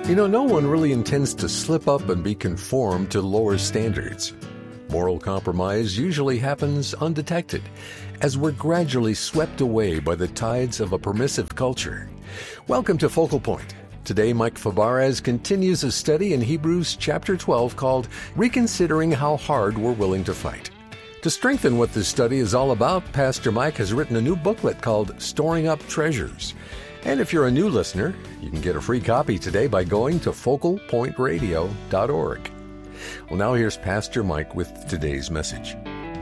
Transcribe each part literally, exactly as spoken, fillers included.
You know, no one really intends to slip up and be conformed to lower standards. Moral compromise usually happens undetected, as we're gradually swept away by the tides of a permissive culture. Welcome to Focal Point. Today, Mike Fabarez continues a study in Hebrews chapter twelve called Reconsidering How Hard We're Willing to Fight. To strengthen what this study is all about, Pastor Mike has written a new booklet called Storing Up Treasures. And if you're a new listener, you can get a free copy today by going to focal point radio dot org. Well, now here's Pastor Mike with today's message.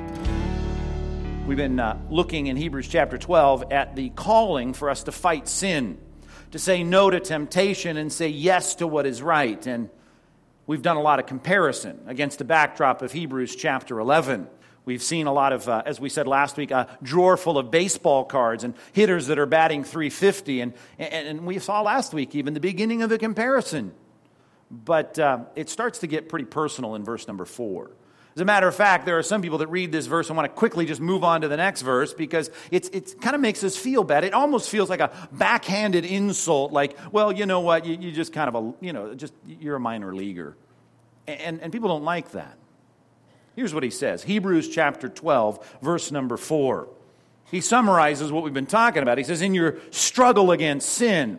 We've been uh, looking in Hebrews chapter twelve at the calling for us to fight sin, to say no to temptation and say yes to what is right. And we've done a lot of comparison against the backdrop of Hebrews chapter eleven. We've seen a lot of, uh, as we said last week, a drawer full of baseball cards and hitters that are batting three fifty. And, and, and we saw last week even the beginning of a comparison. But uh, it starts to get pretty personal in verse number four. As a matter of fact, there are some people that read this verse and want to quickly just move on to the next verse because it's it kind of makes us feel bad. It almost feels like a backhanded insult, like, well, you know what, you, you just kind of a, you know, just you're a minor leaguer. And, and people don't like that. Here's what he says, Hebrews chapter twelve, verse number four. He summarizes what we've been talking about. He says, in your struggle against sin,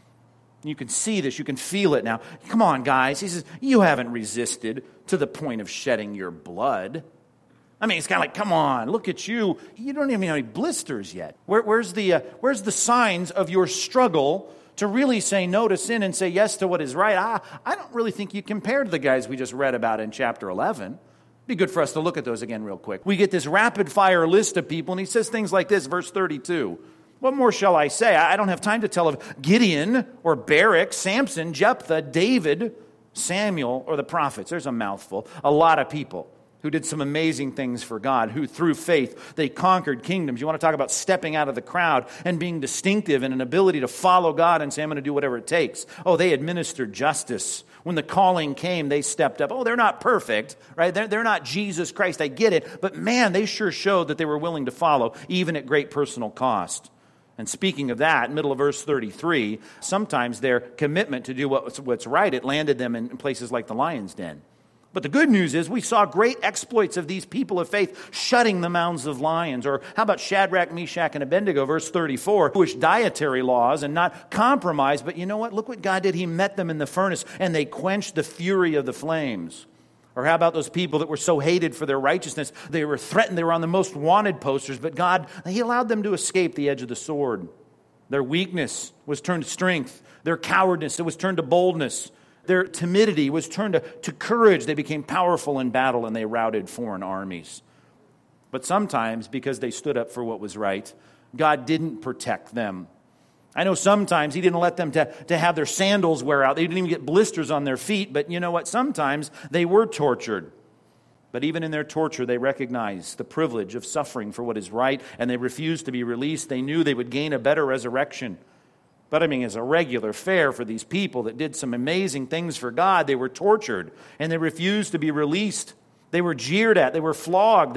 you can see this, you can feel it now. Come on, guys. He says, you haven't resisted to the point of shedding your blood. I mean, it's kind of like, come on, look at you. You don't even have any blisters yet. Where, where's the uh, where's the signs of your struggle to really say no to sin and say yes to what is right? I, I don't really think you compare to the guys we just read about in chapter eleven. Be good for us to look at those again real quick. We get this rapid-fire list of people, and he says things like this, verse thirty-two. What more shall I say? I don't have time to tell of Gideon or Barak, Samson, Jephthah, David, Samuel, or the prophets. There's a mouthful. A lot of people who did some amazing things for God, who through faith, they conquered kingdoms. You want to talk about stepping out of the crowd and being distinctive and an ability to follow God and say, I'm going to do whatever it takes. Oh, they administered justice. When the calling came, they stepped up. Oh, they're not perfect, right? They're, they're not Jesus Christ. I get it. But man, they sure showed that they were willing to follow, even at great personal cost. And speaking of that, middle of verse thirty-three, sometimes their commitment to do what's, what's right, it landed them in places like the lion's den. But the good news is we saw great exploits of these people of faith shutting the mouths of lions. Or how about Shadrach, Meshach, and Abednego, verse thirty-four, Jewish dietary laws and not compromise. But you know what? Look what God did. He met them in the furnace and they quenched the fury of the flames. Or how about those people that were so hated for their righteousness? They were threatened. They were on the most wanted posters. But God, He allowed them to escape the edge of the sword. Their weakness was turned to strength. Their cowardice, it was turned to boldness. Their timidity was turned to, to courage. They became powerful in battle and they routed foreign armies. But sometimes, because they stood up for what was right, God didn't protect them. I know sometimes He didn't let them to, to have their sandals wear out. They didn't even get blisters on their feet. But you know what? Sometimes they were tortured. But even in their torture, they recognized the privilege of suffering for what is right, and they refused to be released. They knew they would gain a better resurrection. But I mean, as a regular fare for these people that did some amazing things for God, they were tortured and they refused to be released. They were jeered at. They were flogged.